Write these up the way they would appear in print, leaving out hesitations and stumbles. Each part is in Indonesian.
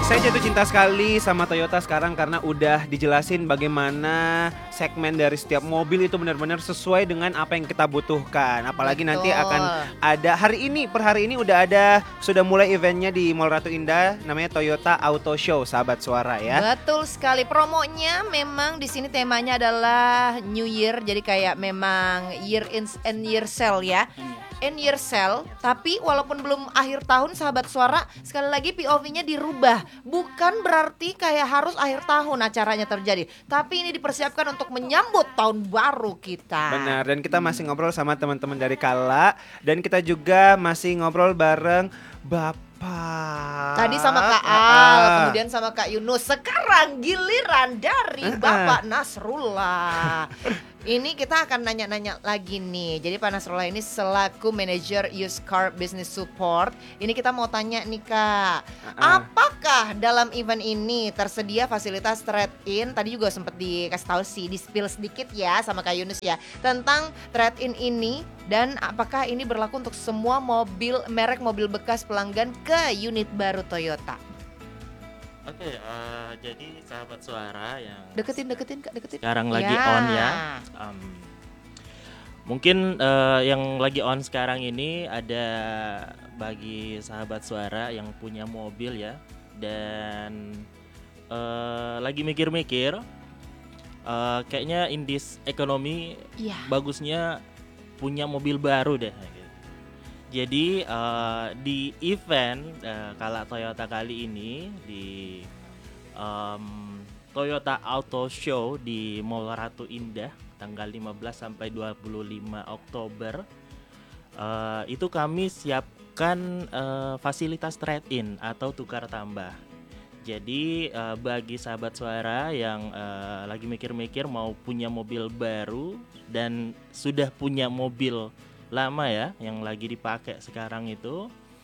Saya jatuh cinta sekali sama Toyota sekarang karena udah dijelasin bagaimana segmen dari setiap mobil itu benar-benar sesuai dengan apa yang kita butuhkan. Apalagi nanti akan ada per hari ini sudah mulai eventnya di Mall Ratu Indah, namanya Toyota Auto Show, sahabat suara ya. Betul sekali. Promonya memang di sini temanya adalah New Year, jadi kayak memang year and year sale ya. End year sale, tapi walaupun belum akhir tahun sahabat suara, sekali lagi POV-nya dirubah. Bukan berarti kayak harus akhir tahun acaranya terjadi, tapi ini dipersiapkan untuk menyambut tahun baru kita. Benar, dan kita masih ngobrol sama teman-teman dari Kala, dan kita juga masih ngobrol bareng Bapak. Tadi sama Kak Al, kemudian sama Kak Yunus. Sekarang giliran dari Bapak Nasrullah. Ini kita akan nanya-nanya lagi nih. Jadi Pak Nasrullah ini selaku manajer used car business support. Ini kita mau tanya nih Kak, apakah dalam event ini tersedia fasilitas trade-in? Tadi juga sempat dikasih tahu sih, di-spill sedikit ya sama Kak Yunus ya, tentang trade-in ini. Dan apakah ini berlaku untuk semua merek mobil bekas pelanggan ke unit baru Toyota? Oke, jadi sahabat suara yang Deketin Kak, deketin. sekarang lagi on ya. Mungkin yang lagi on sekarang ini ada bagi sahabat suara yang punya mobil ya, dan lagi mikir-mikir, kayaknya in this economy bagusnya punya mobil baru deh. Jadi di event Kala Toyota kali ini di Toyota Auto Show di Mall Ratu Indah tanggal 15 sampai 25 Oktober itu kami siapkan fasilitas trade-in atau tukar tambah. Jadi bagi sahabat suara yang lagi mikir-mikir mau punya mobil baru dan sudah punya mobil lama ya yang lagi dipakai sekarang itu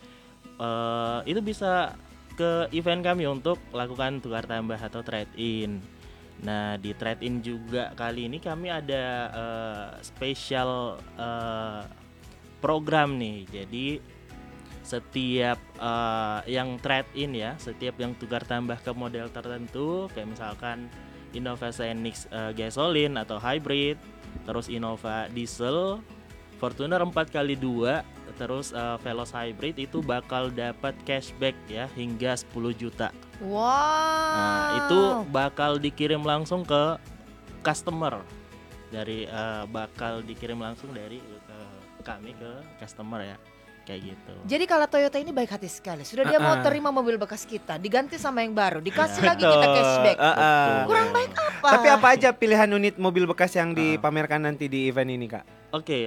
bisa ke event kami untuk lakukan tukar tambah atau trade-in. Nah di trade-in juga kali ini kami ada spesial program nih. Jadi setiap yang trade-in ya, setiap yang tukar tambah ke model tertentu, kayak misalkan Innova Xenix gasolin atau hybrid, terus Innova diesel, Fortuner 4x2, terus Veloz hybrid itu bakal dapat cashback ya hingga 10 juta. Wow. Nah, itu bakal dikirim langsung ke customer bakal dikirim langsung dari kami ke customer ya. Kayak gitu. Jadi kalau Toyota ini baik hati sekali. Sudah dia mau terima mobil bekas kita, diganti sama yang baru, dikasih lagi kita cashback. Kurang baik apa? Tapi apa aja pilihan unit mobil bekas yang dipamerkan nanti di event ini Kak? Oke,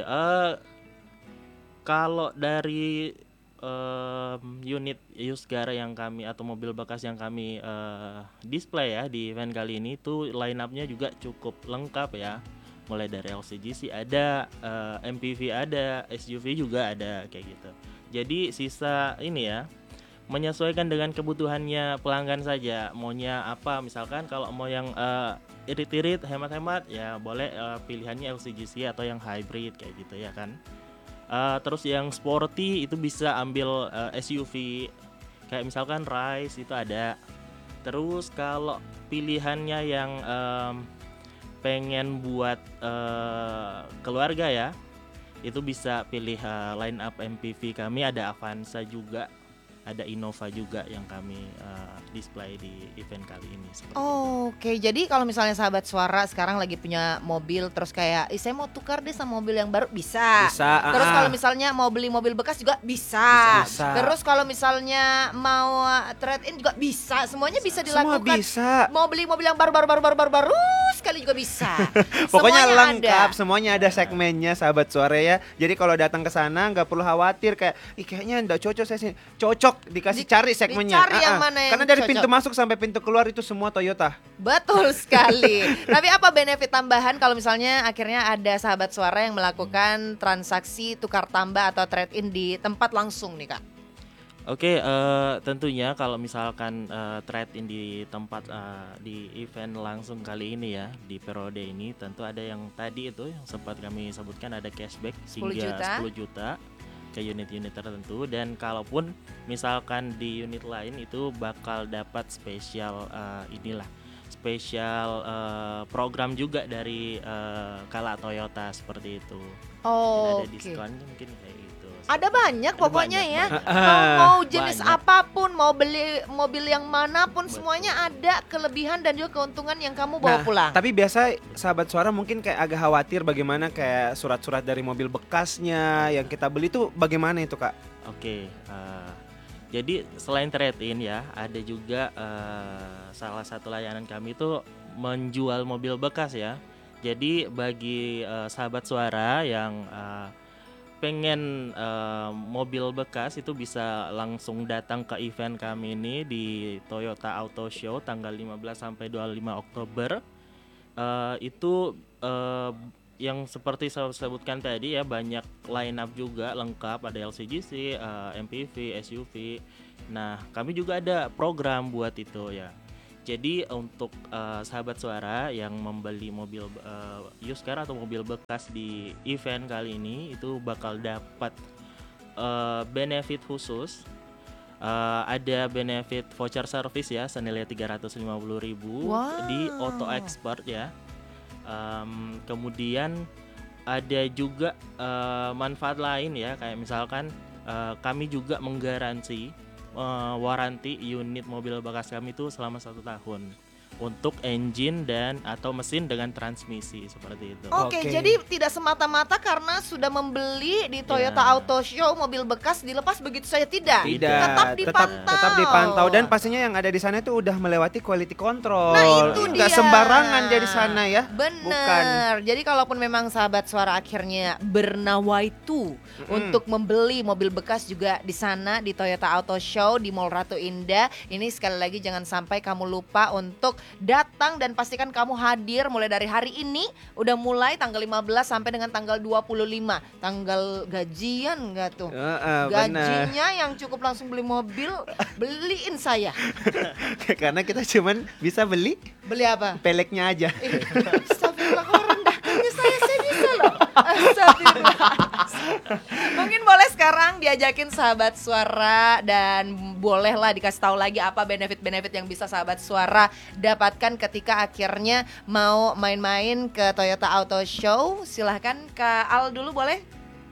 kalau dari unit used car yang kami atau mobil bekas yang kami display ya di event kali ini tuh line up-nya juga cukup lengkap ya. Mulai dari LCGC ada, MPV ada, SUV juga ada kayak gitu. Jadi sisa ini ya menyesuaikan dengan kebutuhannya pelanggan saja. Maunya apa? Misalkan kalau mau yang irit-irit, hemat-hemat ya boleh pilihannya LCGC atau yang hybrid kayak gitu ya kan. Terus yang sporty itu bisa ambil SUV kayak misalkan Rise itu ada. Terus kalau pilihannya yang pengen buat keluarga ya, itu bisa pilih line up MPV kami, ada Avanza juga, ada Innova juga yang kami display di event kali ini. Oke, jadi kalau misalnya sahabat suara sekarang lagi punya mobil terus kayak saya mau tukar deh sama mobil yang baru, bisa. Terus kalau misalnya mau beli mobil bekas juga bisa. Terus kalau misalnya mau trade in juga bisa. Semuanya bisa dilakukan. Semua bisa. Mau beli mobil yang baru sekali juga bisa. Pokoknya semuanya lengkap, ada. semuanya ada segmennya sahabat suara ya. Jadi kalau datang ke sana nggak perlu khawatir kayak kayaknya nggak cocok saya sini. Cocok, dikasih cari segmennya. Dicari yang mana yang karena dari cocok. pintu masuk sampai pintu keluar itu semua Toyota. Betul sekali. Tapi apa benefit tambahan kalau misalnya akhirnya ada sahabat suara yang melakukan transaksi tukar tambah atau trade-in di tempat langsung nih Kak? Oke, tentunya kalau misalkan trade-in di tempat di event langsung kali ini ya, di periode ini tentu ada yang tadi itu yang sempat kami sebutkan, ada cashback hingga 10 juta. ke unit-unit tertentu, dan kalaupun misalkan di unit lain itu bakal dapat spesial spesial program juga dari Kala Toyota seperti itu. Dan ada Oke. diskonnya mungkin kayak gitu. Ada banyak Ada pokoknya banyak, ya. banyak. Mau jenis Banyak. apapun, mau beli mobil yang manapun, Betul. semuanya ada kelebihan dan juga keuntungan yang kamu bawa Nah, pulang. tapi biasa sahabat suara mungkin kayak agak khawatir bagaimana kayak surat-surat dari mobil bekasnya yang kita beli itu bagaimana itu Kak? Oke, jadi selain trade-in ya, ada juga salah satu layanan kami itu menjual mobil bekas ya. Jadi bagi sahabat suara yang pengen mobil bekas itu bisa langsung datang ke event kami ini di Toyota Auto Show tanggal 15 sampai 25 Oktober. Itu yang seperti saya sebutkan tadi ya, banyak line up juga lengkap, ada LCGC, MPV, SUV. Nah, kami juga ada program buat itu ya. Jadi untuk sahabat suara yang membeli mobil used car atau mobil bekas di event kali ini itu bakal dapat benefit khusus. Ada benefit voucher service ya senilai 350.000 Wow. di Auto Expert ya. Kemudian ada juga manfaat lain ya, kayak misalkan kami juga menggaransi waranti unit mobil bekas kami itu selama 1 tahun untuk engine dan atau mesin dengan transmisi seperti itu. Oke, Oke. jadi tidak semata-mata karena sudah membeli di Toyota Ya. Auto Show mobil bekas dilepas begitu saja, tidak. Tidak, Tetap dipantau. tetap dipantau dan pastinya yang ada di sana itu udah melewati quality control. Nah, itu Nggak dia. sembarangan jadi sana ya. Bener. Jadi kalaupun memang sahabat suara akhirnya bernawaitu untuk membeli mobil bekas juga di sana di Toyota Auto Show di Mall Ratu Indah, ini sekali lagi jangan sampai kamu lupa untuk datang dan pastikan kamu hadir mulai dari hari ini. Udah mulai tanggal 15 sampai dengan tanggal 25. Tanggal gajian enggak tuh? Benar. Gajinya yang cukup langsung beli mobil, beliin saya. Karena kita cuman bisa beli Beli apa? peleknya aja. Astagfirullah, kok rendahkannya saya bisa loh. Astagfirullah. Mungkin boleh sekarang diajakin sahabat suara dan bolehlah dikasih tahu lagi apa benefit-benefit yang bisa sahabat suara dapatkan ketika akhirnya mau main-main ke Toyota Auto Show. Silahkan Kak Al dulu boleh?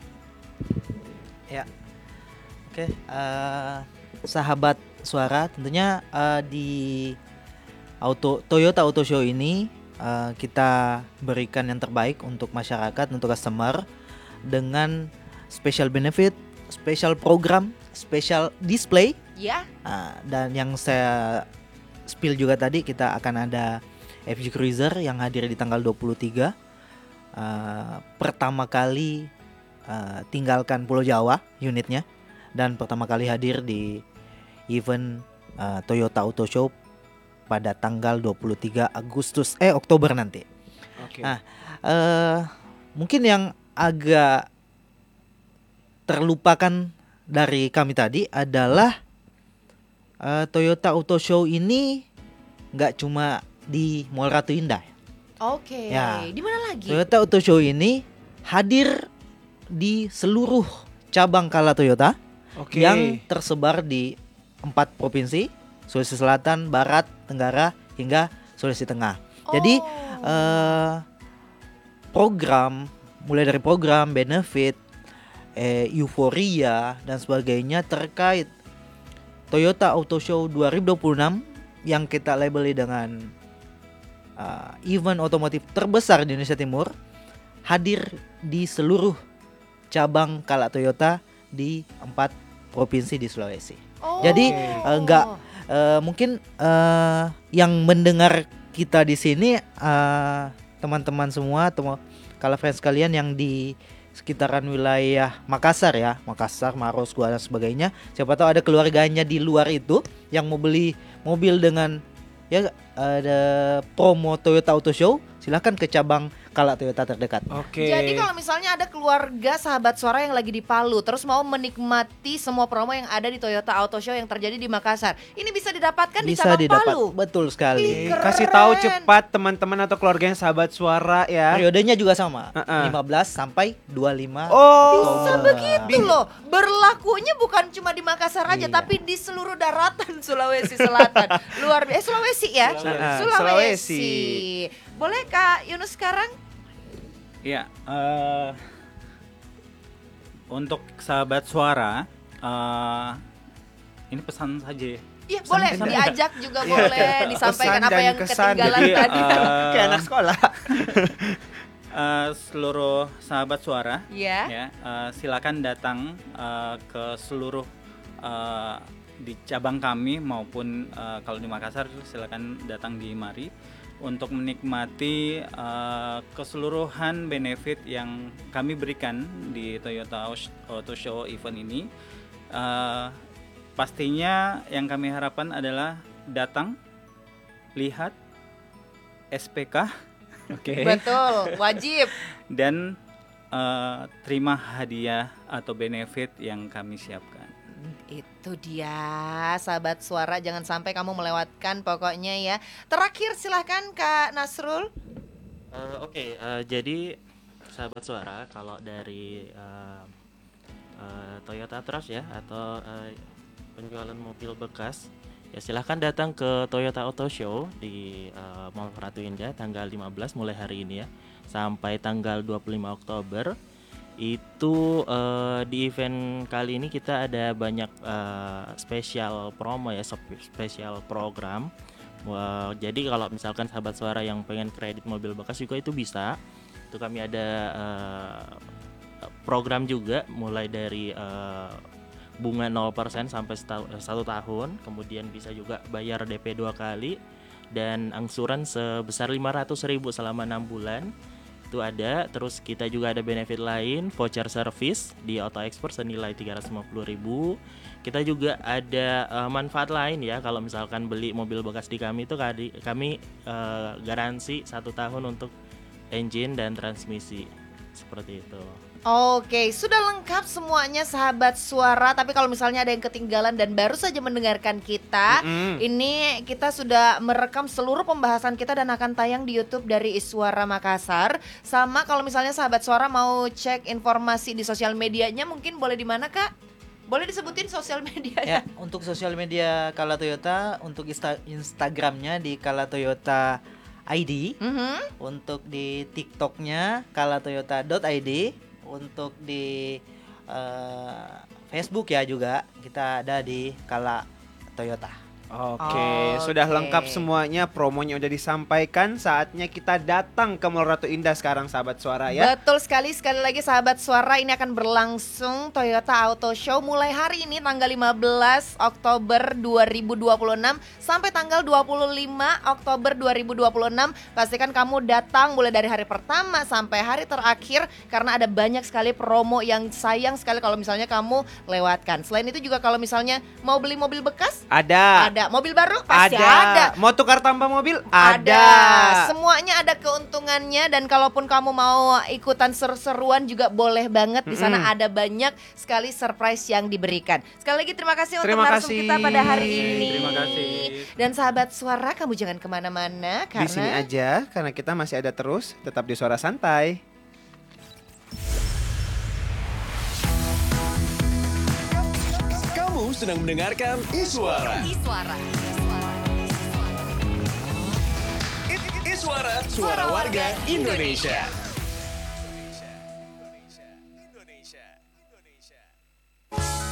Ya, oke. Sahabat suara, tentunya di Toyota Auto Show ini kita berikan yang terbaik untuk masyarakat, untuk customer dengan special benefit, special program, special display. Ya. Dan yang saya spill juga tadi, kita akan ada FJ Cruiser yang hadir di tanggal 23. Pertama kali tinggalkan Pulau Jawa unitnya, dan pertama kali hadir di event Toyota Auto Show pada tanggal 23 Oktober nanti. Oke. Mungkin yang agak terlupakan dari kami tadi adalah Toyota Auto Show ini nggak cuma di Mall Ratu Indah. Oke. Ya. Di mana lagi? Toyota Auto Show ini hadir di seluruh cabang Kala Toyota Oke. yang tersebar di 4 provinsi, Sulawesi Selatan, Barat, Tenggara, hingga Sulawesi Tengah. Jadi program, mulai dari program, benefit, euforia dan sebagainya terkait Toyota Auto Show 2026 yang kita labeli dengan event otomotif terbesar di Indonesia Timur, hadir di seluruh cabang Kala Toyota di 4 provinsi di Sulawesi. Jadi mungkin yang mendengar kita di sini teman-teman semua atau Kala fans kalian yang di sekitaran wilayah Makassar ya, Makassar, Maros, Goa dan sebagainya. Siapa tahu ada keluarganya di luar itu yang mau beli mobil dengan ya ada promo Toyota Auto Show, silahkan ke cabang Kala Toyota terdekat. Oke. Jadi kalau misalnya ada keluarga sahabat suara yang lagi di Palu terus mau menikmati semua promo yang ada di Toyota Auto Show yang terjadi di Makassar, ini bisa didapatkan di Bisa cabang didapat, Palu. betul sekali. Ih, keren. Kasih tahu cepat teman-teman atau keluarga yang sahabat suara ya. Periodenya juga sama, Uh-uh. 15 sampai 25 Oh, Bisa begitu loh. Berlakunya bukan cuma di Makassar aja, Iya. tapi di seluruh daratan Sulawesi Selatan. Luar biasa. Sulawesi ya? Sulawesi. Boleh Kak Yunus sekarang? Ya, untuk sahabat suara, ini pesan saja ya. Iya boleh, diajak juga boleh, disampaikan Pesan apa dan yang kesan. ketinggalan Jadi, tadi. Kayak anak sekolah. Seluruh sahabat suara, Iya. ya, silakan datang ke seluruh di cabang kami maupun kalau di Makassar silakan datang di mari untuk menikmati keseluruhan benefit yang kami berikan di Toyota Auto Show event ini. Pastinya yang kami harapkan adalah datang, lihat SPK, Oke. Betul, wajib. dan terima hadiah atau benefit yang kami siapkan. Itu dia, sahabat suara, jangan sampai kamu melewatkan pokoknya ya. Terakhir silahkan Kak Nasrul. Oke, jadi sahabat suara, kalau dari Toyota Trust ya atau penjualan mobil bekas, ya silahkan datang ke Toyota Auto Show di Mall Ratu Indah tanggal 15 mulai hari ini ya sampai tanggal 25 Oktober. Itu di event kali ini kita ada banyak spesial promo ya, spesial program. Jadi kalau misalkan sahabat suara yang pengen kredit mobil bekas juga itu bisa. Itu kami ada program juga mulai dari bunga 0% sampai 1 tahun, kemudian bisa juga bayar DP 2 kali dan angsuran sebesar 500.000 selama 6 bulan. Itu ada. Terus kita juga ada benefit lain, voucher service di Auto Expert senilai 350.000. Kita juga ada manfaat lain ya, kalau misalkan beli mobil bekas di kami itu kami garansi 1 tahun untuk engine dan transmisi, seperti itu. Oke, sudah lengkap semuanya sahabat suara. Tapi kalau misalnya ada yang ketinggalan dan baru saja mendengarkan kita, ini kita sudah merekam seluruh pembahasan kita dan akan tayang di YouTube dari Iswara Makassar. Sama kalau misalnya sahabat suara mau cek informasi di sosial medianya, mungkin boleh di mana Kak? Boleh disebutin sosial medianya? Ya, untuk sosial media Kala Toyota, untuk Instagramnya di Kala Toyota ID, untuk di TikToknya kalatoyota.id, untuk di Facebook ya juga kita ada di Kala Toyota. Oke, sudah lengkap semuanya, promonya udah disampaikan. Saatnya kita datang ke Mall Ratu Indah sekarang sahabat suara ya. Betul sekali lagi sahabat suara, ini akan berlangsung Toyota Auto Show mulai hari ini tanggal 15 Oktober 2026 sampai tanggal 25 Oktober 2026. Pastikan kamu datang mulai dari hari pertama sampai hari terakhir karena ada banyak sekali promo yang sayang sekali kalau misalnya kamu lewatkan. Selain itu juga kalau misalnya mau beli mobil bekas, Ada. mobil baru pasti ada. Mau tukar tambah mobil? Ada. Semuanya ada keuntungannya dan kalaupun kamu mau ikutan seru-seruan juga boleh banget. Di sana ada banyak sekali surprise yang diberikan. Sekali lagi terima kasih untuk narsum kita pada hari ini. Terima kasih. Dan sahabat suara, kamu jangan kemana-mana Di sini karena aja karena kita masih ada terus, tetap di Suara Santai. Kamu sedang mendengarkan Iswara. Iswara, suara warga Indonesia.